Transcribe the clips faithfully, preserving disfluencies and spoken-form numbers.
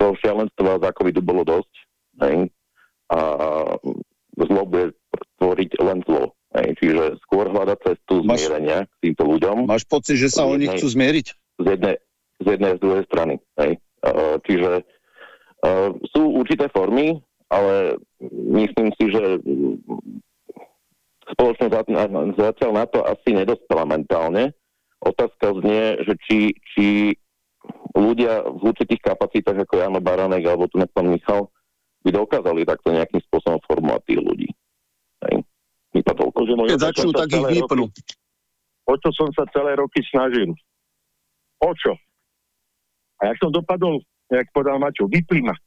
toho šialenstva za covidu bolo dosť. Hej. A zlo bude tvoriť len zlo. Hej. Čiže skôr hľadať cestu máš, zmierenia k týmto ľuďom. Máš pocit, že sa oni chcú zmieriť? Z jednej, z jednej z druhej strany. Hej. Uh, čiže uh, sú určité formy, ale myslím si, že spoločnosť zatiaľ na to asi nedospela mentálne. Otázka znie, že či, či ľudia v určitých kapacitách, ako Jano Baranek alebo tu pán Michal, by dokázali takto nejakým spôsobom formovať tých ľudí. Hej. Keď začnú, tak ich vypnú. O čo som sa celé roky snažil. O čo? A jak som dopadol, jak povedal Maťo, vypli ma.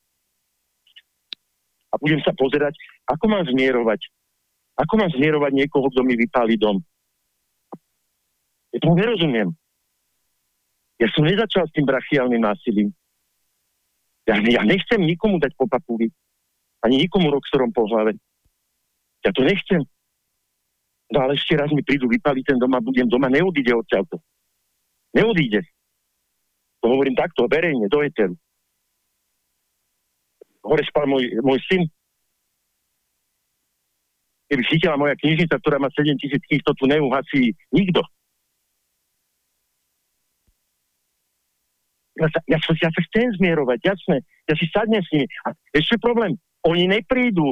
A budem sa pozerať, ako mám zmierovať. Ako mám zmierovať niekoho, kto mi vypálí dom. Ja tomu nerozumiem. Ja som nezačal s tým brachiálnym násilím. Ja, ja nechcem nikomu dať po papuli. Ani nikomu roxorom po hlave. Ja to nechcem. No ale ešte raz mi prídu vypaliť ten dom a budem doma. Neodíde odtiaľto. Neodíde. To hovorím takto, verejne, do eteru. Hore spal môj, môj syn. Keby chytila moja knižnica, ktorá má sedem tisíc kníh, to tu neuhasí nikto. Ja sa, ja, sa, ja sa chcem zmierovať, jasné. Ja si sadnem s nimi. A ešte problém, oni neprídu.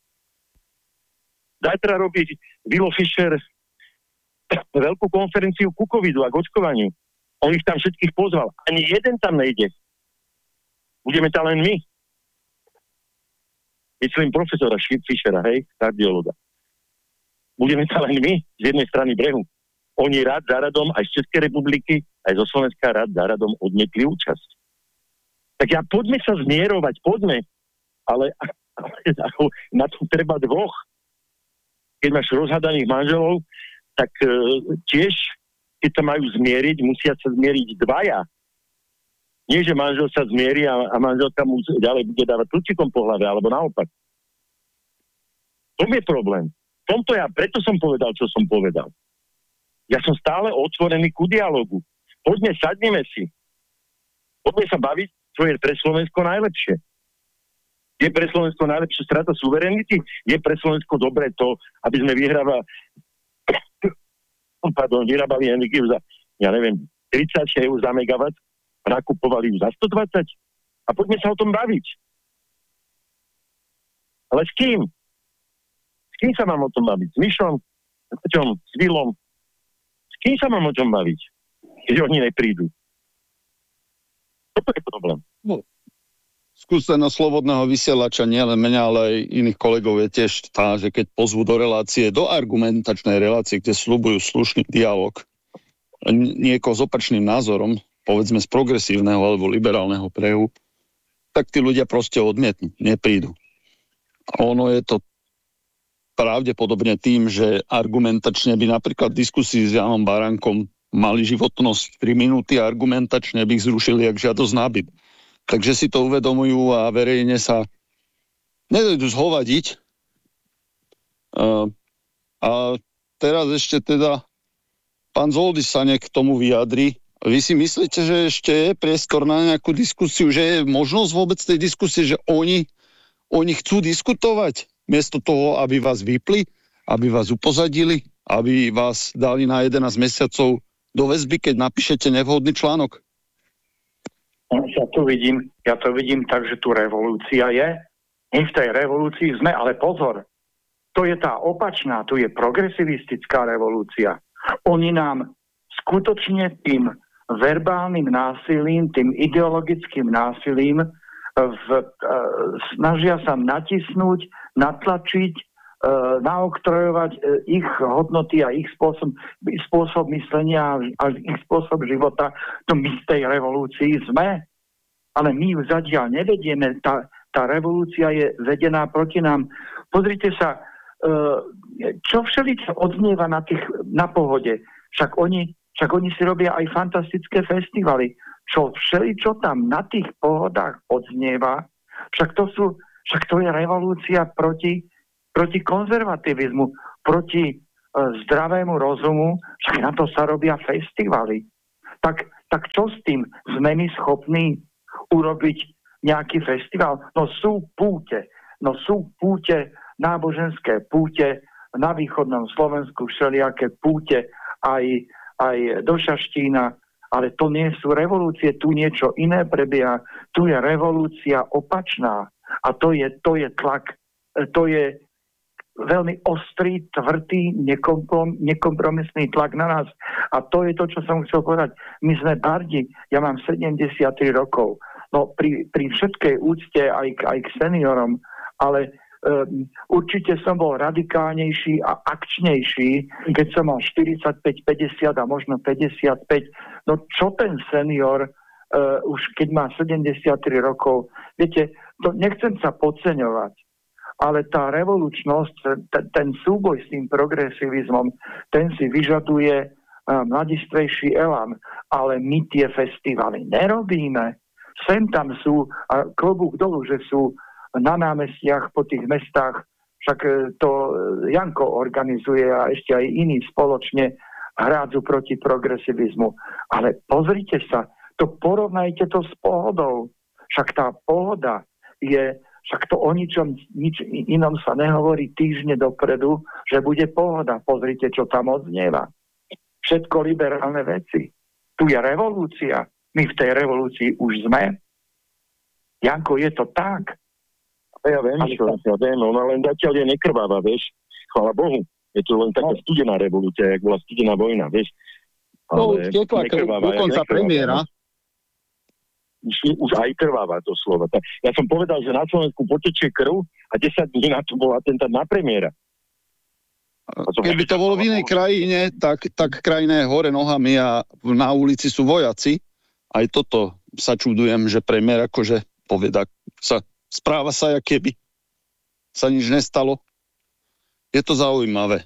Zajtra robí Vilo Fischer veľkú konferenciu ku covidu a k očkovaniu. On ich tam všetkých pozval. Ani jeden tam nejde. Budeme tam len my. Myslím profesora Fischera, hej, kardiologa. Budeme tam len my z jednej strany brehu. Oni rád za radom aj z Českej republiky, aj zo Slovenska rád za radom odmietli účasť. Tak ja poďme sa zmierovať, poďme. Ale, ale na to treba dvoch. Keď máš rozhadaných manželov, tak e, tiež, keď sa majú zmieriť, musia sa zmieriť dvaja. Nie, že manžel sa zmierí a, a manželka mu ďalej bude dávať kľúčikom po hlave, alebo naopak. To je problém. V tomto ja, preto som povedal, čo som povedal. Ja som stále otvorený ku dialogu. Poďme, sadnime si. Poďme sa baviť, čo je pre Slovensko najlepšie. Je pre Slovensko najlepšie strata suverenity? Je pre Slovensko dobré to, aby sme vyhrávali, pardon, vyrábali energiu za, ja neviem, tridsať eur za megawatt, nakupovali ju za sto dvadsať? A poďme sa o tom baviť. Ale s kým? S kým sa mám o tom baviť? S Mišom? S Peťom? S Vilom? S kým sa mám o tom baviť? Keď oni neprídu. Toto je problém. No. Skúsenosť slobodného vysielača nielen mňa, ale aj iných kolegov je tiež tá, že keď pozvú do relácie, do argumentačnej relácie, kde sľubujú slušný dialog, niekoho s opačným názorom, povedzme z progresívneho alebo liberálneho prejavu, tak tí ľudia proste odmietnú, neprídu. A ono je to pravdepodobne tým, že argumentačne by napríklad diskusii s Janom Baránkom mali životnosť tri minúty a argumentačne by ich zrušili jak žiadosť nábyt. Takže si to uvedomujú a verejne sa nedojdu zhovadiť. Uh, a teraz ešte teda pán Zoldis sa k tomu vyjadri. Vy si myslíte, že ešte je priestor na nejakú diskusiu, že je možnosť vôbec tej diskusie, že oni, oni chcú diskutovať miesto toho, aby vás vypli, aby vás upozadili, aby vás dali na jedenásť mesiacov do väzby, keď napíšete nevhodný článok? Ja to vidím, ja to vidím tak, že tu revolúcia je. My v tej revolúcii sme, ale pozor, to je tá opačná, tu je progresivistická revolúcia. Oni nám skutočne tým verbálnym násilím, tým ideologickým násilím v, e, snažia sa natisnúť, natlačiť, e, naoktrojovať e, ich hodnoty a ich spôsob, spôsob myslenia a ich spôsob života. To my z tej revolúcii sme, ale my ju zatiaľ nevedieme. Tá, tá revolúcia je vedená proti nám. Pozrite sa, e, čo všeličo odznieva na, tých, na pohode. Však oni Však oni si robia aj fantastické festivaly. Čo všeličo tam na tých pohodách odznieva, však to, sú, však to je revolúcia proti, proti konzervativizmu, proti e, zdravému rozumu, však na to sa robia festivaly. Tak, tak čo s tým? Sme my schopní urobiť nejaký festival? No sú púte. No sú púte, náboženské púte na východnom Slovensku, všelijaké púte aj, aj do Šaštína, ale to nie sú revolúcie, tu niečo iné prebieha, tu je revolúcia opačná a to je, to je tlak, to je veľmi ostrý, tvrdý, nekomprom, nekompromisný tlak na nás a to je to, čo som chcel povedať. My sme bardi, ja mám sedemdesiattri rokov, no pri, pri všetkej úcte aj, aj k seniorom, ale Um, určite som bol radikálnejší a akčnejší, keď som mal štyridsaťpäť, päťdesiat a možno päťdesiatpäť. No čo ten senior uh, už keď má sedemdesiattri rokov? Viete, to nechcem sa podceňovať, ale tá revolučnosť, t- ten súboj s tým progresivizmom, ten si vyžaduje uh, mladistvejší elán, ale my tie festivaly nerobíme. Sem tam sú, a klobúk dolu, že sú na námestiach po tých mestách, však to Janko organizuje a ešte aj iní spoločne hrádzu proti progresivizmu. Ale pozrite sa, to porovnajte to s pohodou. Však tá pohoda je, však to o ničom nič inom sa nehovorí týždne dopredu, že bude pohoda. Pozrite, čo tam odznieva. Všetko liberálne veci. Tu je revolúcia. My v tej revolúcii už sme. Janko, je to tak? Ja viem, čo, ja viem, ona len zatiaľ je nekrváva, vieš. Chvála Bohu. Je to len taká no. studená revolúcia, jak bola studená vojna, vieš. No, už tekla dokonca premiéra. Už, už aj krváva to slovo. Ja som povedal, že na Slovensku potečie krv a desať dní na to bol atentát na premiéra. Keby to bolo v inej krajine, tak, tak krajina je hore nohami a na ulici sú vojaci. Aj toto sa čudujem, že premiér akože poveda sa správa sa, jak keby sa nič nestalo. Je to zaujímavé.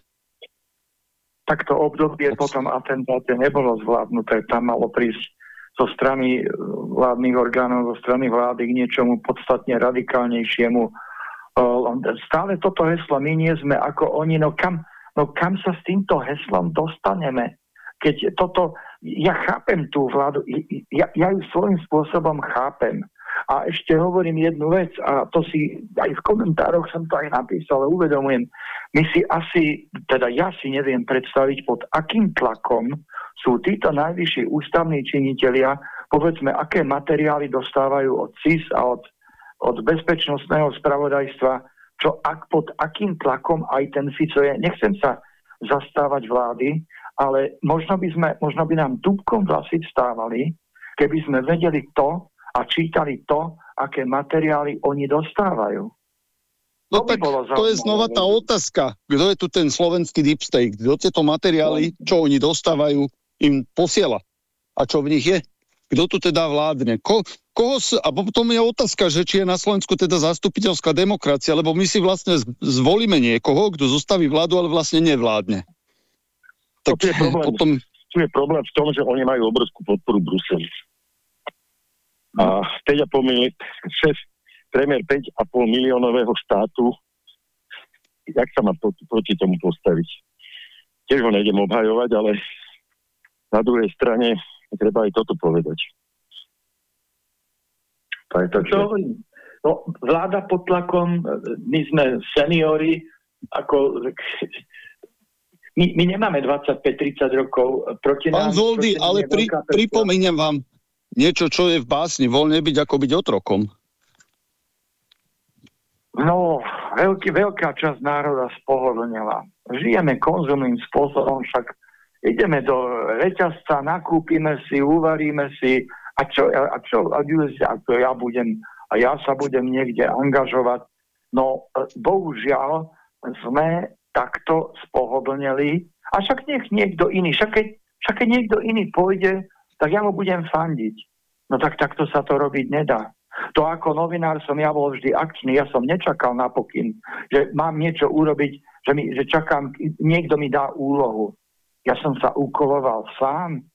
Tak to obdobie po tom atentáte nebolo zvládnuté. Tam malo prísť zo strany vládnych orgánov, zo strany vlády k niečomu podstatne radikálnejšiemu. Stále toto heslo, my nie sme ako oni, no kam, no kam sa s týmto heslom dostaneme? Keď toto, ja chápem tú vládu, ja, ja ju svojím spôsobom chápem. A ešte hovorím jednu vec, a to si aj v komentároch som to aj napísal, ale uvedomujem, my si asi, teda ja si neviem predstaviť, pod akým tlakom sú títo najvyšší ústavní činitelia, povedzme, aké materiály dostávajú od C I S a od, od bezpečnostného spravodajstva, čo ak, pod akým tlakom aj ten Fico je. Nechcem sa zastávať vlády, ale možno by, sme, možno by nám dúbkom vlasy vstávali, keby sme vedeli to, a čítali to, aké materiály oni dostávajú. No to tak to je znova tá otázka. Kto je tu ten slovenský deep state? Kto tieto materiály, čo oni dostávajú, im posiela? A čo v nich je? Kto tu teda vládne? Ko, koho s... A potom je otázka, že či je na Slovensku teda zastupiteľská demokracia, lebo my si vlastne zvolíme niekoho, kto zostaví vládu, ale vlastne nevládne. Tak tu je problém, potom... tu je problém v tom, že oni majú obrovskú podporu Bruseli. A päť a pol miliónového šéf, premiér päť a pol miliónového štátu, jak sa má proti, proti tomu postaviť? Tiež ho nejdem obhajovať, ale na druhej strane treba aj toto povedať. To je to, čo hovorím. No, vláda pod tlakom, my sme seniori, ako... My, my nemáme dvadsaťpäť tridsať rokov proti nám. Pán Zoldy, ale pri, pripomeniem vám, niečo, čo je v básni, voľne byť ako byť otrokom. No, veľký, veľká časť národa spohodlnila. Žijeme konzumným spôsobom, však ideme do reťazca, nakúpime si, uvaríme si, a čo, a čo, a čo ja budem, a ja sa budem niekde angažovať. No, bohužiaľ, sme takto spohodlnili, a však nech niekto iný, však keď, však keď niekto iný pôjde, tak ja mu budem fandiť. No tak takto sa to robiť nedá. To ako novinár som ja bol vždy akčný, ja som nečakal na pokyn, že mám niečo urobiť, že, mi, že čakám, niekto mi dá úlohu. Ja som sa ukoloval sám.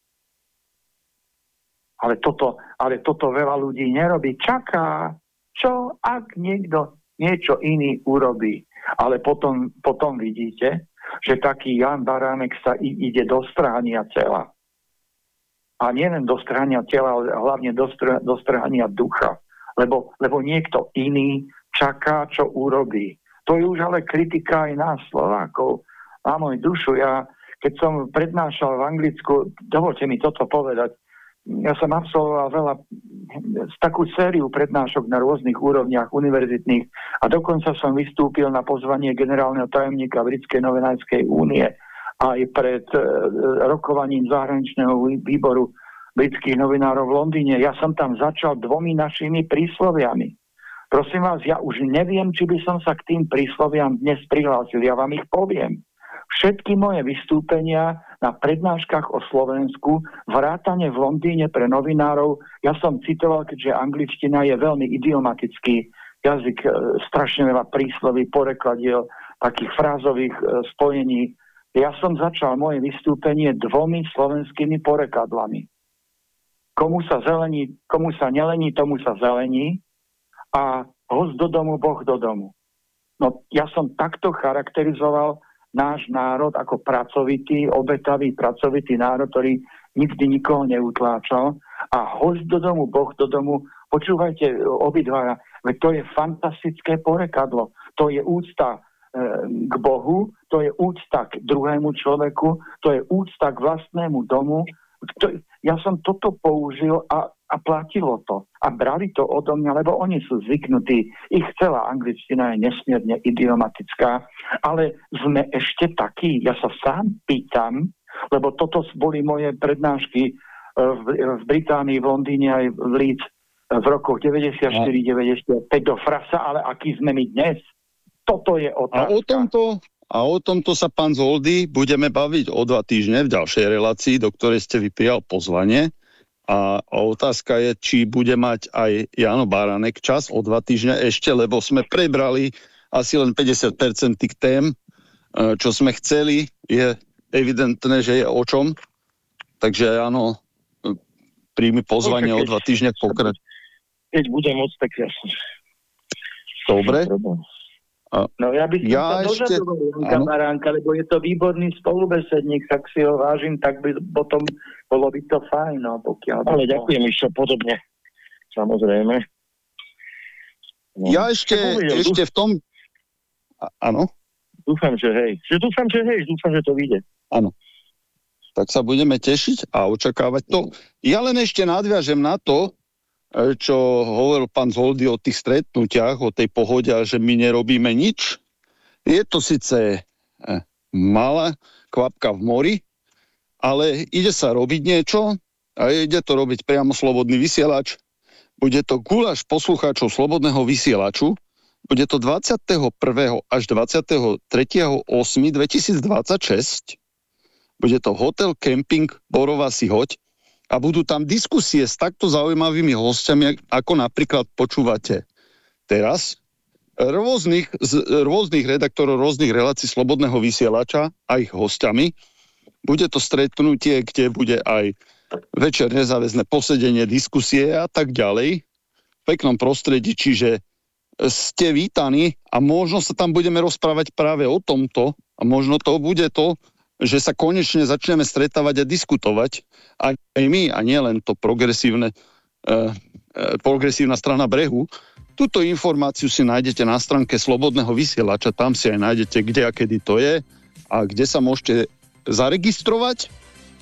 Ale toto, ale toto veľa ľudí nerobí. Čaká, čo ak niekto niečo iný urobí. Ale potom, potom vidíte, že taký Jan Baránek sa ide do strhania tela. A nielen do strhania tela, ale hlavne do, str- do strhania ducha. lebo, lebo niekto iný čaká, čo urobí. To je už ale kritika aj nás, Slovákov. Na môj dušu, ja keď som prednášal v Anglicku, dovolte mi toto povedať, ja som absolvoval veľa, takú sériu prednášok na rôznych úrovniach univerzitných a dokonca som vystúpil na pozvanie generálneho tajomníka Britskej novinárskej únie aj pred e, rokovaním zahraničného výboru britských novinárov v Londýne. Ja som tam začal dvomi našimi prísloviami. Prosím vás, ja už neviem, či by som sa k tým prísloviam dnes prihlásil. Ja vám ich poviem. Všetky moje vystúpenia na prednáškach o Slovensku, vrátane v Londýne pre novinárov, ja som citoval, keďže angličtina je veľmi idiomatický jazyk, e, strašne veľa prísloví, porekladiel, takých frázových e, spojení. Ja som začal moje vystúpenie dvomi slovenskými porekadlami. Komu sa zelení, komu sa nelení, tomu sa zelení a host do domu, Boh do domu. No ja som takto charakterizoval náš národ ako pracovitý, obetavý, pracovitý národ, ktorý nikdy nikoho neutláčal. A host do domu, Boh do domu, počúvajte obidvaja, veď to je fantastické porekadlo. To je úcta e, k Bohu, to je úcta k druhému človeku, to je úcta k vlastnému domu. To, ja som toto použil a, a platilo to. A brali to odo mňa, lebo oni sú zvyknutí. Ich celá angličtina je nesmierne idiomatická, ale sme ešte takí. Ja sa sám pýtam, lebo toto boli moje prednášky v, v Británii, v Londýne aj v Leeds v rokoch deväťdesiatštyri deväťdesiatpäť do frasa, ale aký sme my dnes? Toto je otázka. A o tomto... A o tomto sa, pán Zoldy, budeme baviť o dva týždne v ďalšej relácii, do ktorej ste vyprijal pozvanie. A otázka je, či bude mať aj Jano Baranek čas o dva týždne ešte, lebo sme prebrali asi len päťdesiat percent tých tém, čo sme chceli. Je evidentné, že je o čom. Takže áno, príjmi pozvanie o dva týždne pokrať. Keď budem môcť, tak jasne. Dobre. A no ja by som ja sa ešte... dožadoval Janka Baránka, lebo je to výborný spolubesedník, tak si ho vážim, tak by potom bolo by to fajn. No, pokiaľ ale by ďakujem ešte podobne, samozrejme. No. Ja ešte, uvidel, ešte v tom... A, áno? Dúfam, že hej. Že dúfam, že hej, dúfam, že to vyjde. Áno. Tak sa budeme tešiť a očakávať to. Ja len ešte nadviažem na to, čo hovoril pán Zoldy o tých stretnutiach, o tej pohode, že my nerobíme nič. Je to síce malá kvapka v mori, ale ide sa robiť niečo a ide to robiť priamo Slobodný vysielač. Bude to guláš poslucháčov Slobodného vysielaču. Bude to dvadsiateho prvého až dvadsiateho tretieho ôsmeho dvetisícdvadsaťšesť. Bude to hotel, kemping Borová si hoď. A budú tam diskusie s takto zaujímavými hostiami, ako napríklad počúvate teraz, rôznych, z rôznych redaktorov, rôznych relácií Slobodného vysielača a ich hostiami. Bude to stretnutie, kde bude aj večer nezáväzné posedenie, diskusie a tak ďalej. V peknom prostredí, čiže ste vítaní a možno sa tam budeme rozprávať práve o tomto a možno to bude to, že sa konečne začneme stretávať a diskutovať aj my, a nie len to progresívne, eh, progresívna strana Brehu. Túto informáciu si nájdete na stránke Slobodného vysielača, tam si aj nájdete, kde a kedy to je a kde sa môžete zaregistrovať,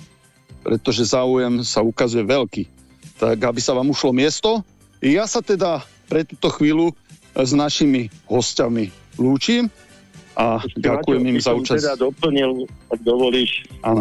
pretože záujem sa ukazuje veľký. Tak, aby sa vám ušlo miesto. Ja sa teda pre túto chvíľu s našimi hostiami lúčim a ďakujem im za účasť. Teda doplnil, ak dovolíš, áno.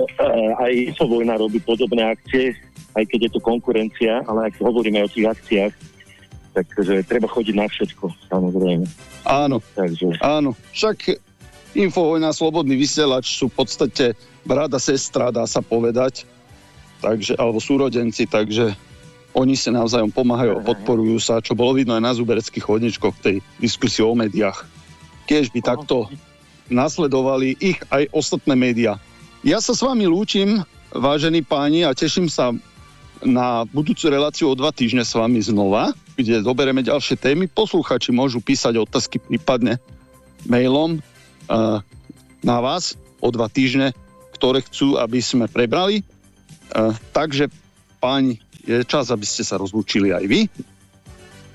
Aj Infovojna robí podobné akcie, aj keď je to konkurencia, ale ak hovoríme o tých akciách, takže treba chodiť na všetko, samozrejme. Áno, takže... áno. Však Infovojna, Slobodný vysielač sú v podstate brat a sestra, dá sa povedať, takže, alebo súrodenci, takže oni sa navzájom pomáhajú a podporujú sa, čo bolo vidno aj na Zubereckých chodničkoch v tej diskusii o médiách. Keď by takto nasledovali ich aj ostatné médiá. Ja sa s vami lúčim, vážení páni, a teším sa na budúcu reláciu o dva týždne s vami znova, kde doberieme ďalšie témy. Posluchači môžu písať otázky prípadne mailom uh, na vás o dva týždne, ktoré chcú, aby sme prebrali. Uh, takže, páni, je čas, aby ste sa rozlúčili aj vy.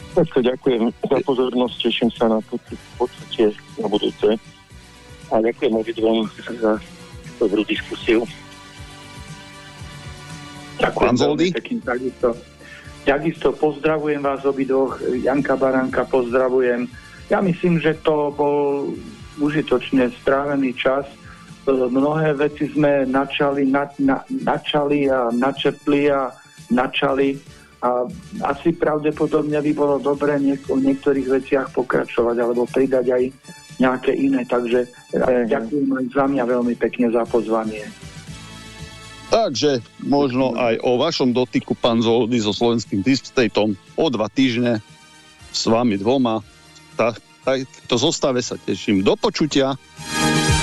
Tak ďakujem za pozornosť, teším sa na to v podstate na budúce. A ďakujem obidvom za dobrú diskusiu. Ďakujem veľmi pekne, takisto. Takisto pozdravujem vás obidvoch, Janka Baránka pozdravujem. Ja myslím, že to bol užitočne strávený čas. Mnohé veci sme načali, na, na, načali a načetli a načali a asi pravdepodobne by bolo dobré niek- o niektorých veciach pokračovať alebo pridať aj nejaké iné. Takže ja ďakujem aj za mňa veľmi pekne za pozvanie. Takže možno aj o vašom dotyku, pán Zoldy, so slovenským Deep Stateom o dva týždne s vami dvoma. Tak, tak to zostave sa teším. Do počutia.